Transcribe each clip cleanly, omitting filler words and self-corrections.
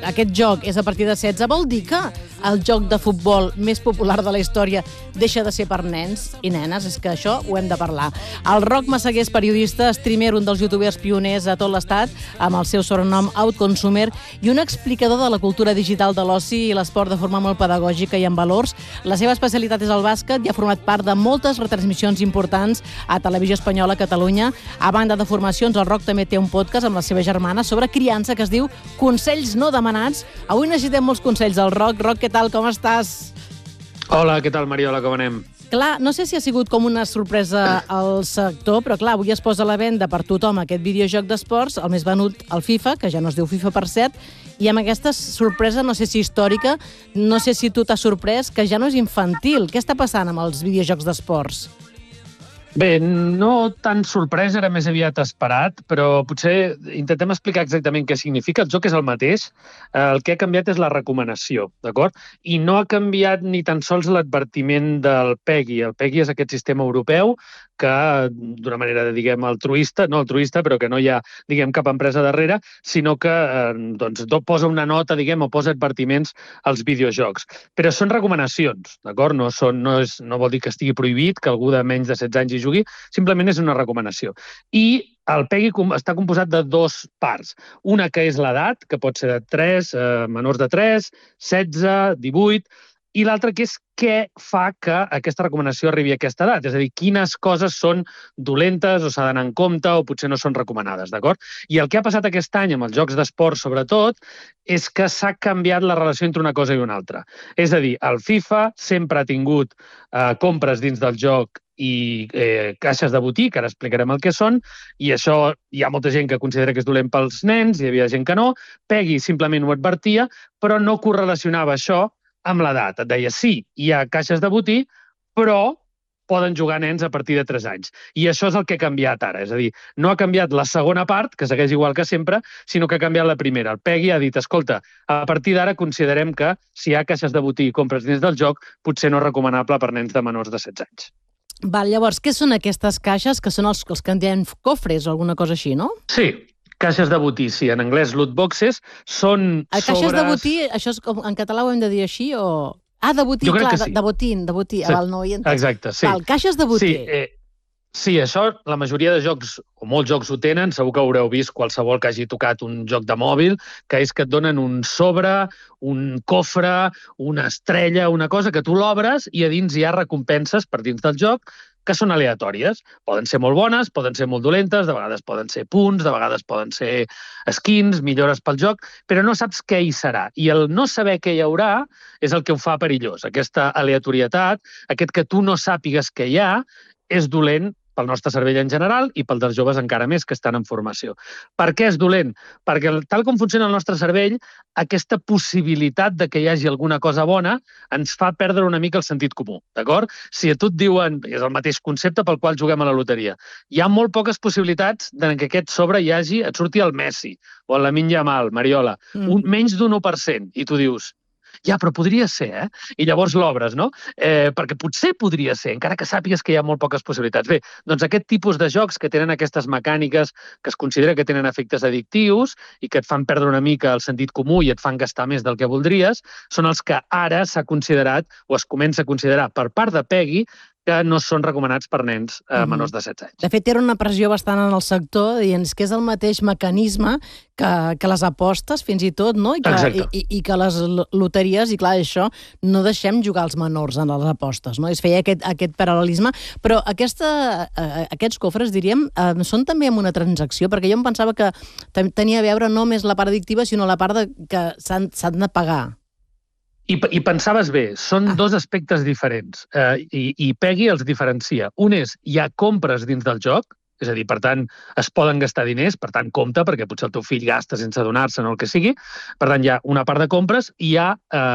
aquest joc és a partir de 16, vol dir que el joc de futbol més popular de la història deixa de ser per nens i nenes? És que això ho hem de parlar. El Roc Massaguer és periodista, streamer, un dels youtubers pioners a tot l'estat, amb el seu sobrenom Outconsumer, i un explicador de la cultura digital de l'oci i l'esport de forma molt pedagògica i amb valors. La seva especialitat és el bàsquet i ha format part de moltes retransmissions importants a Televisió Espanyola, a Catalunya. A banda de formacions, el Roc també té un podcast amb la seva germana sobre criança que es diu Consells no demanats. Avui necessitem molts consells del Roc. Roc, què tal? Com estàs? Hola, què tal, Mariola? Com anem? Clar, no sé si ha sigut com una sorpresa al sector, però clar, avui es posa a la venda per tothom aquest videojoc d'esports, el més venut, el FIFA, que ja no es diu FIFA per cert, i amb aquesta sorpresa, no sé si històrica, no sé si tu t'has sorprès, que ja no és infantil. Què està passant amb els videojocs d'esports? Bé, no tan sorprès, era més aviat esperat, però potser intentem explicar exactament què significa. El joc és el mateix, el que ha canviat és la recomanació, d'acord? I no ha canviat ni tan sols l'advertiment del PEGI. El PEGI és aquest sistema europeu que, d'una manera, diguem, altruista, no altruista, però que no hi ha, diguem, cap empresa darrere, sinó que doncs, posa una nota, diguem, o posa advertiments als videojocs. Però són recomanacions, d'acord? No vol dir que estigui prohibit que algú de menys de 16 anys hi jugui, simplement és una recomanació. I el PEGI està composat de dues parts. Una que és l'edat, que pot ser de 3, menors de 3, 16, 18, i l'altra que és què fa que aquesta recomanació arribi a aquesta edat. És a dir, quines coses són dolentes o s'ha d'anar en compte o potser no són recomanades, d'acord? I el que ha passat aquest any amb els jocs d'esport, sobretot, és que s'ha canviat la relació entre una cosa i una altra. És a dir, el FIFA sempre ha tingut compres dins del joc i caixes de botí, que ara explicarem el que són, i això hi ha molta gent que considera que és dolent pels nens, hi havia gent que no. PEGI simplement ho advertia, però no correlacionava això amb l'edat. Et deia, sí, hi ha caixes de botí, però poden jugar nens a partir de 3 anys. I això és el que ha canviat ara. És a dir, no ha canviat la segona part, que segueix igual que sempre, sinó que ha canviat la primera. El PEGI ha dit, escolta, a partir d'ara considerem que si hi ha caixes de botí i compres dins del joc, potser no és recomanable per nens de menors de 16 anys. Val, llavors, què són aquestes caixes, que són els que en diem cofres o alguna cosa així, no? Sí, caixes de botí, sí. En anglès, loot boxes, són caixes de botí, això és, en català ho hem de dir així, o... Ah, de botí, clar, sí. de botí. Sí. Val, no ho he entès. Exacte, sí. Val, caixes de botí. Sí, això, la majoria de jocs, o molts jocs ho tenen, segur que haureu vist qualsevol que hagi tocat un joc de mòbil, que és que et donen un sobre, un cofre, una estrella, una cosa que tu l'obres i a dins hi ha recompenses per dins del joc que són aleatòries. Poden ser molt bones, poden ser molt dolentes, de vegades poden ser punts, de vegades poden ser skins, millores pel joc, però no saps què hi serà. I el no saber què hi haurà és el que ho fa perillós. Aquesta aleatorietat, aquest que tu no sàpigues què hi ha, és dolent pel nostre cervell en general i pel dels joves encara més que estan en formació. Per què és dolent? Perquè tal com funciona el nostre cervell, aquesta possibilitat de que hi hagi alguna cosa bona ens fa perdre una mica el sentit comú, d'acord? Si a tu et diuen, és el mateix concepte pel qual juguem a la loteria, hi ha molt poques possibilitats que aquest sobre hi hagi, et surti el Messi o el Lamine Yamal, Mariola, menys d'un 1%, i tu dius, ja, però podria ser, eh? I llavors l'obres, no? Perquè potser podria ser, encara que sàpigues que hi ha molt poques possibilitats. Bé, doncs aquest tipus de jocs que tenen aquestes mecàniques que es considera que tenen efectes addictius i que et fan perdre una mica el sentit comú i et fan gastar més del que voldries, són els que ara s'ha considerat o es comença a considerar per part de PEGI que no són recomanats per nens menors de 16 anys. De fet, era una pressió bastant en el sector, dient que és el mateix mecanisme que les apostes, fins i tot, no? I que les loteries, i clar, això, no deixem jugar els menors en les apostes, no? Es feia aquest paral·lelisme, però aquests cofres, diríem, són també amb una transacció, perquè jo em pensava que tenia a veure no només la part addictiva, sinó la part que s'han de pagar. I pensaves bé, són dos aspectes diferents i PEGI els diferencia. Un és, hi ha compres dins del joc, és a dir, per tant, es poden gastar diners, per tant, compte, perquè potser el teu fill gasta sense adonar-se'n o el que sigui. Per tant, hi ha una part de compres i hi ha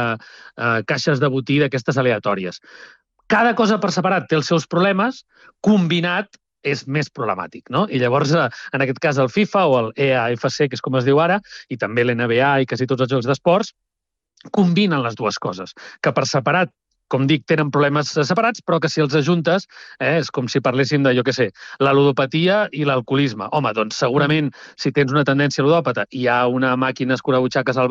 caixes de botí d'aquestes aleatòries. Cada cosa per separat té els seus problemes, combinat és més problemàtic, no? I llavors, en aquest cas, el FIFA o el EAFC, que és com es diu ara, i també l'NBA i quasi tots els jocs d'esports, combinen les dues coses, que per separat, com dic, tenen problemes separats, però que si els ajuntes, és com si parléssim de, jo què sé, la ludopatia i l'alcoholisme. Home, doncs segurament, si tens una tendència ludòpata i hi ha una màquina escurabutxaques al